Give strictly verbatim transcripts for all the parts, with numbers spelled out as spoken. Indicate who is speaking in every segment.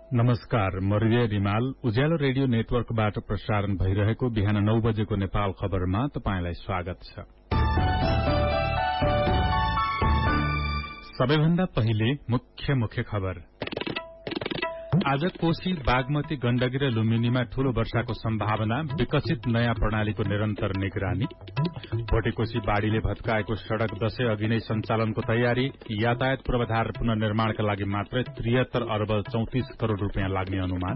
Speaker 1: नमस्कार, म हृदय रिमाल उज्यालो रेडियो नेटवर्कबाट प्रसारण भइरहेको बिहान नौ बजेको नेपाल खबरमा तपाईंलाई स्वागत छ। सबैभन्दा पहिले मुख्य मुख्य खबर। आज कोशी, बागमती, गण्डकी र लुम्बिनीमा ठूलो वर्षाको सम्भावना, विकसित नयाँ प्रणालीको निरन्तर निगरानी। भोटेकोशी बाढ़ीले भत्काएको सड़क दशैं अघि नै सञ्चालनको तयारी, यातायात पूर्वाधार पुनर्निर्माणका लागि मात्रै त्रिहत्तर अर्ब चौतिस करोड़ रूपियाँ लाग्ने अनुमान।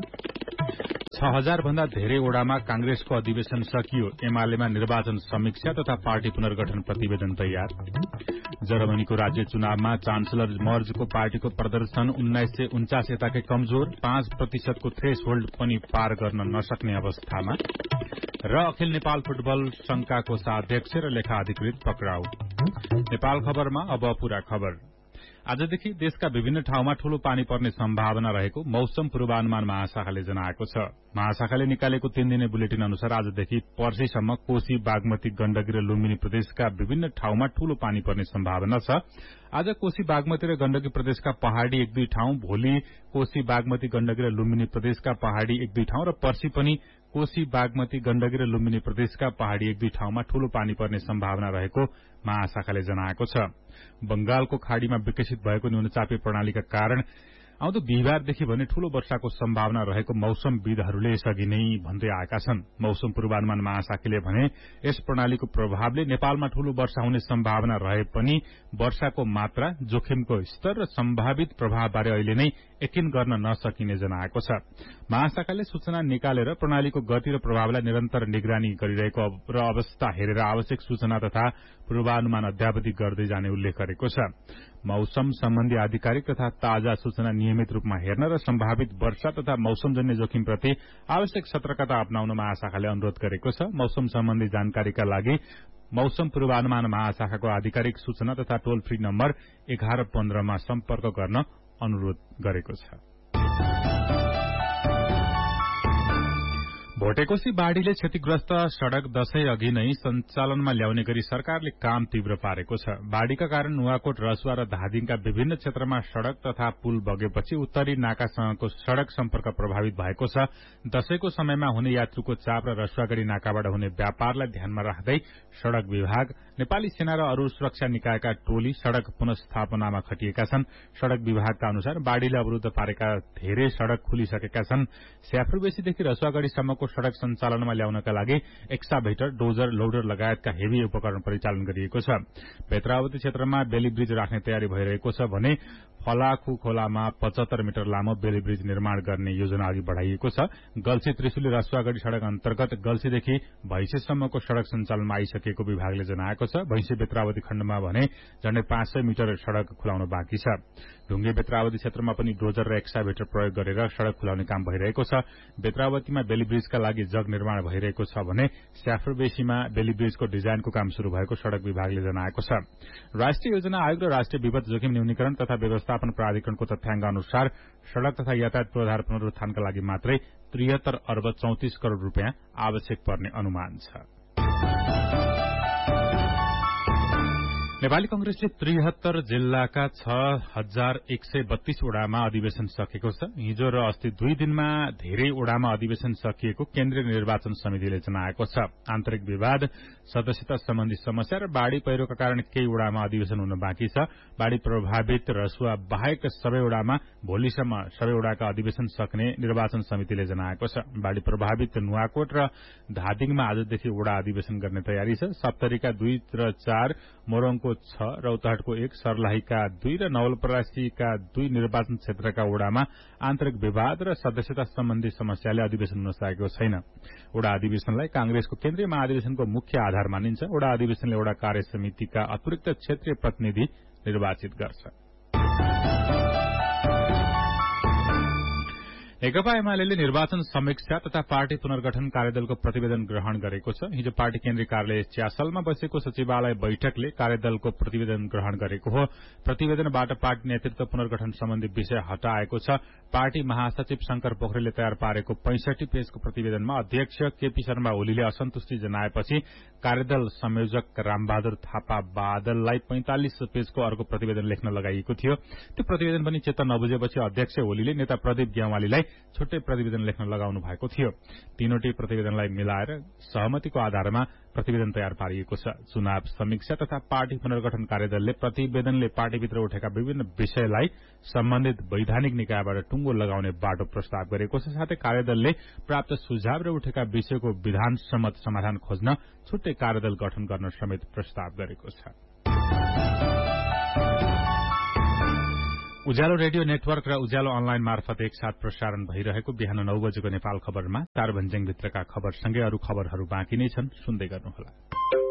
Speaker 1: छ हजार भन्दा धेरै ओडामा कांग्रेसको अधिवेशन सकियो, एमालेमा निर्वाचन समीक्षा तथा पार्टी पुनर्गठन प्रतिवेदन तयार। जर्मनीको राज्य चुनावमा चान्सलर मर्जको पार्टीको प्रदर्शन उन्नाइस सय उन्चास यताकै कमजोर, पाँच प्रतिशतको थ्रेस होल्ड पनि पार गर्न नसक्ने अवस्थामा। र अखिल नेपाल फुटबल संघका कोषाध्यक्ष र लेखा अधिकृत पक्राउ। नेपाल खबरमा अब पूरा खबर। आजदेखि देशका विभिन्न ठाउँमा ठूलो पानी पर्ने सम्भावना रहेको मौसम पूर्वानुमान महाशाखाले जनाएको छ। महाशाखाले निकालेको तीन दिने बुलेटिन अनुसार आजदेखि पर्सीसम्म कोशी, बागमती, गण्डकी र लुम्बिनी प्रदेशका विभिन्न ठाउँमा ठूलो पानी पर्ने सम्भावना छ। आज कोशी, बागमती र गण्डकी प्रदेशका पहाड़ी एक दुई ठाउँ, भोलि कोशी, बागमती, गण्डकी र लुम्बिनी प्रदेशका पहाड़ी एक दुई ठाउँ र पर्सी पनि कोशी, बागमती, गण्डकी र लुम्बिनी प्रदेशका पहाड़ी एक दुई ठाउँमा ठूलो पानी पर्ने सम्भावना रहेको महाशाखाले जनाएको छ। बंगालको खाड़ीमा विकसित भएको न्यूनचापी प्रणालीका कारण आउँदो बिहिबारदेखि भने ठूलो वर्षाको सम्भावना रहेको मौसमविदहरूले यसअघि नै भन्दै आएका छन्। मौसम पूर्वानुमान महाशाखाले भने यस प्रणालीको प्रभावले नेपालमा ठूलो वर्षा हुने सम्भावना रहे पनि वर्षाको मात्रा, जोखिमको स्तर र सम्भावित प्रभावबारे अहिले नै यकिन गर्न नसकिने जनाएको छ। महाशाखाले सूचना निकालेर प्रणालीको गति र प्रभावलाई निरन्तर निगरानी गरिरहेको र अवस्था हेरेर आवश्यक सूचना तथा पूर्वानुमान अद्यावधि गर्दै जाने उल्लेख गरेको छ। मौसम सम्बन्धी आधिकारिक तथा ताजा सूचना नियमित रूपमा हेर्न र सम्भावित वर्षा तथा मौसमजन्य जोखिमप्रति आवश्यक सतर्कता अपनाउन महाशाखाले अनुरोध गरेको छ। मौसम सम्बन्धी जानकारीका लागि मौसम पूर्वानुमान महाशाखाको आधिकारिक सूचना तथा टोल फ्री नम्बर एघार पन्ध्रमा सम्पर्क गर्न अनुरोध गरेको छ। भोटेकोशी बाढ़ीले क्षतिग्रस्त सड़क दशैं अघि नै सञ्चालनमा ल्याउने गरी सरकारले काम तीव्र पारेको छ। बाढ़ीका कारण नुवाकोट, रसुवा र धादिङका विभिन्न क्षेत्रमा सड़क तथा पुल बगेपछि उत्तरी नाकासँगको सड़क सम्पर्क प्रभावित भएको छ। दशैंको समयमा हुने यात्रुको चाप र रसुवागढ़ी नाकाबाट हुने व्यापारलाई ध्यानमा राख्दै सड़क विभाग, नेपाली सेना र अरू सुरक्षा निकायका टोली सड़क पुनस्थापनामा खटिएका छन्। सड़क विभागका अनुसार बाढ़ीले अवरूद्ध पारेका धेरै सड़क खुलिसकेका छन्। स्याफ्रूबेसीदेखि रसुवागढ़ीसम्मको सड़क सञ्चालनमा ल्याउनका लागि एक्साभेटर, डोजर, लोडर लगायतका हेभी उपकरण परिचालन गरिएको छ। पेत्रावती क्षेत्रमा बेली ब्रिज राख्ने तयारी भइरहेको छ भने फलाखु खोलामा पचहत्तर मिटर लामो बेली ब्रिज निर्माण गर्ने योजना अघि बढ़ाइएको छ। गल्छी त्रिशुली रसुवागढ़ी सड़क अन्तर्गत गल्छीदेखि भैंसेसम्मको सड़क सञ्चालनमा आइसकेको विभागले जनाएको छ। भैंसे बेत्रावती खण्डमा भने झण्डै पाँच सय मिटर सड़क खुलाउन बाँकी छ। ढुङ्गे बेत्रावती क्षेत्रमा पनि डोजर र एक्साभेटर प्रयोग गरेर सड़क खुलाउने काम भइरहेको छ। बेत्रावतीमा बेली ब्रिजका लागि जग निर्माण भइरहेको छ भने स्याफ्रूबेसीमा बेली ब्रिजको डिजाइनको काम शुरू भएको सड़क विभागले जनाएको छ। राष्ट्रिय योजना आयोग र राष्ट्रिय विपद जोखिम न्यूनीकरण तथा व्यवस्थापन प्राधिकरणको तथ्याङ्क अनुसार सड़क तथा यातायात पूर्वाधार पुनरुत्थानका लागि मात्रै त्रिहत्तर अर्ब चौतिस करोड़ रूपियाँ आवश्यक पर्ने अनुमान छ। नेपाली कंग्रेसले त्रिहत्तर जिल्लाका छ हजार एक सय बत्तीस ओडामा अधिवेशन सकेको छ। हिजो र अस्ति दुई दिनमा धेरै ओडामा अधिवेशन सकिएको केन्द्रीय निर्वाचन समितिले जनाएको छ। आन्तरिक विवाद, सदस्यता सम्बन्धी समस्या र बाढ़ी पहिरोका कारण केही ओडामा अधिवेशन हुन बाँकी छ। बाढ़ी प्रभावित रसुवा बाहेक सबै ओडामा भोलिसम्म सबै ओडाका अधिवेशन सक्ने निर्वाचन समितिले जनाएको छ। बाढ़ी प्रभावित नुवाकोट र धादिङमा आजदेखि ओडा अधिवेशन गर्ने तयारी छ। सप्तरीका दुई र चार, मोरङको छ, रौतहटको एक, सर्लाहीका दुई र नवलपरासीका दुई निर्वाचन क्षेत्रका ओडामा आन्तरिक विवाद र सदस्यता सम्बन्धी समस्याले अधिवेशन हुन सकेको छैन। ओडा अधिवेशनलाई कांग्रेसको केन्द्रीय महाधिवेशनको मुख्य आधार मानिन्छ। ओडा अधिवेशनले ओडा कार्य समितिका अतिरिक्त क्षेत्रीय प्रतिनिधि निर्वाचित गर्छ। नेकपा एमाले निर्वाचन समीक्षा तथा पार्टी पुनर्गठन कार्यदलको प्रतिवेदन ग्रहण गरेको छ। हिजो पार्टी केन्द्रीय कार्यालय च्यासलमा बसेको सचिवालय बैठकले कार्यदलको प्रतिवेदन ग्रहण गरेको हो। प्रतिवेदनबाट पार्टी नेतृत्व पुनर्गठन सम्बन्धी विषय हटाएको छ। पार्टी महासचिव शंकर पोखरेलले तयार पारेको पैंसठी पेजको प्रतिवेदनमा अध्यक्ष केपी शर्मा ओलीले असन्तुष्टि जनाएपछि कार्यदल संयोजक रामबहादुर थापा बादललाई पैंतालिस पेजको अर्को प्रतिवेदन लेख्न लगाइएको थियो। त्यो प्रतिवेदन पनि चेत नबुझेपछि अध्यक्ष ओलीले नेता प्रदीप ग्यावालीलाई छुट्टै प्रतिवेदन लेख्न लगाउनु भएको थियो। तीनवटै प्रतिवेदनलाई मिलाएर सहमतिको आधारमा प्रतिवेदन तयार पारिएको छ। चुनाव समीक्षा तथा पार्टी पुनर्गठन कार्यदलले प्रतिवेदनले पार्टीभित्र उठेका विभिन्न विषयलाई सम्बन्धित वैधानिक निकायबाट टुङ्गो लगाउने बाटो प्रस्ताव गरेको छ। साथै कार्यदलले प्राप्त सुझाव र उठेका विषयको विधानसम्मत समाधान खोज्न छुट्टै कार्यदल गठन गर्न समेत प्रस्ताव गरेको छ। उज्यालो रेडियो नेटवर्क र उज्यालो अनलाइन मार्फत एकसाथ प्रसारण भइरहेको बिहान नौ बजेको नेपाल खबरमा चार भन्ज्याङभित्रका खबरसँगै अरू खबरहरू बाँकी नै छन्, सुन्दै गर्नुहोला।